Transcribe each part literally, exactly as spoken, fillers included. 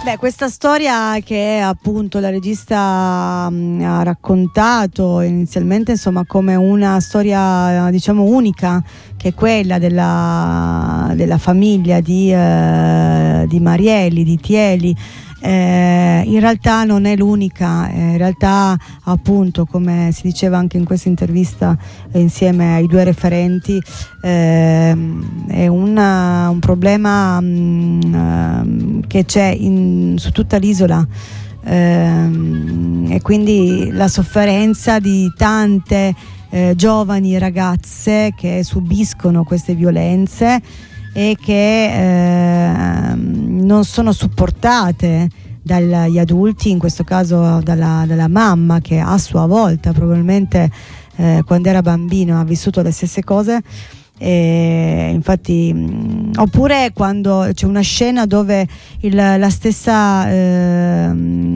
Beh, questa storia che appunto la regista mh, ha raccontato inizialmente, insomma, come una storia diciamo unica, che è quella della, della famiglia di, eh, di Marieli, di Thieli, eh, in realtà non è l'unica. Eh, in realtà appunto, come si diceva anche in questa intervista eh, insieme ai due referenti, eh, è una, un problema mh, che c'è in, su tutta l'isola, eh, e quindi la sofferenza di tante eh, giovani ragazze che subiscono queste violenze e che eh, non sono supportate dagli adulti, in questo caso dalla, dalla mamma, che a sua volta probabilmente eh, quando era bambino ha vissuto le stesse cose. E infatti mh, oppure quando c'è una scena dove il, la stessa eh,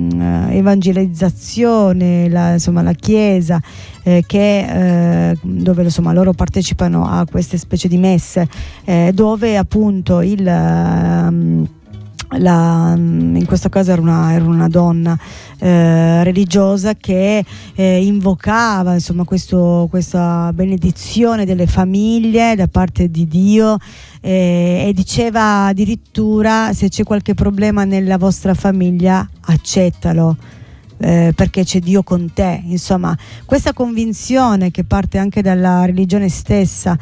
evangelizzazione, la, insomma la chiesa eh, che, eh, dove insomma loro partecipano a queste specie di messe, eh, dove appunto il um, La, in questo caso era una, era una donna eh, religiosa che eh, invocava insomma questo, questa benedizione delle famiglie da parte di Dio, eh, e diceva addirittura: se c'è qualche problema nella vostra famiglia, accettalo, eh, perché c'è Dio con te. Insomma, questa convinzione che parte anche dalla religione stessa,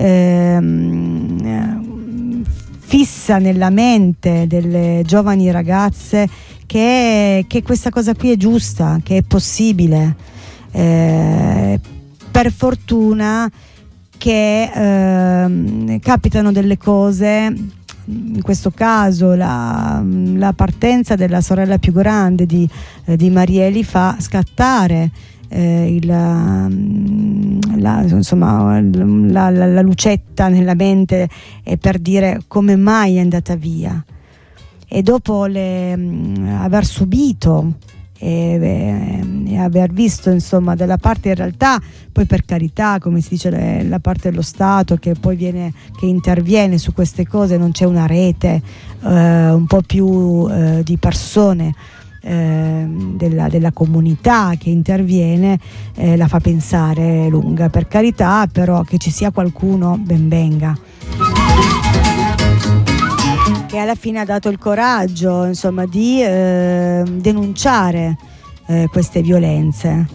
ehm, eh, fissa nella mente delle giovani ragazze che, che questa cosa qui è giusta, che è possibile. Eh, per fortuna che eh, capitano delle cose, in questo caso la, la partenza della sorella più grande di, eh, di Marieli fa scattare Eh, il, la, insomma, la, la, la lucetta nella mente, eh, per dire come mai è andata via. E dopo le, mh, aver subito e, e aver visto insomma dalla parte, in realtà poi per carità, come si dice, le, la parte dello Stato che poi viene, che interviene su queste cose, non c'è una rete eh, un po' più eh, di persone Eh, della, della comunità che interviene, eh, la fa pensare lunga. Per carità, però, che ci sia qualcuno, ben venga, che alla fine ha dato il coraggio insomma di eh, denunciare eh, queste violenze.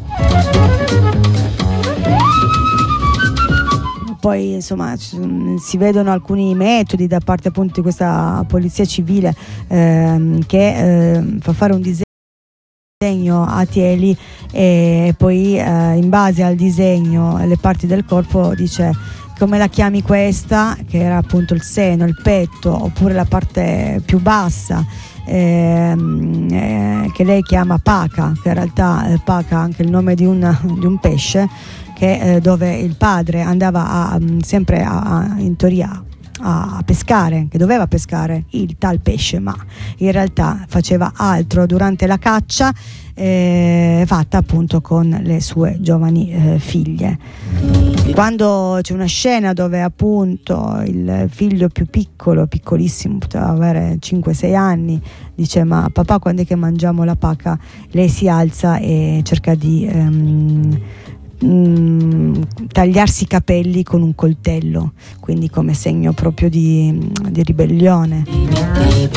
Poi insomma si vedono alcuni metodi da parte appunto di questa polizia civile ehm, che eh, fa fare un disegno a Thieli e poi eh, in base al disegno le parti del corpo dice: come la chiami questa? Che era appunto il seno, il petto, oppure la parte più bassa, ehm, eh, che lei chiama paca, che in realtà eh, paca è anche il nome di un, di un pesce, che, eh, dove il padre andava a, um, sempre a, a, in teoria a pescare, che doveva pescare il tal pesce, ma in realtà faceva altro durante la caccia eh, fatta appunto con le sue giovani eh, figlie. Quando c'è una scena dove appunto il figlio più piccolo, piccolissimo, poteva avere cinque sei anni, dice: ma papà, quando è che mangiamo la paca? Lei si alza e cerca di ehm, Mm, tagliarsi i capelli con un coltello, quindi come segno proprio di, di ribellione.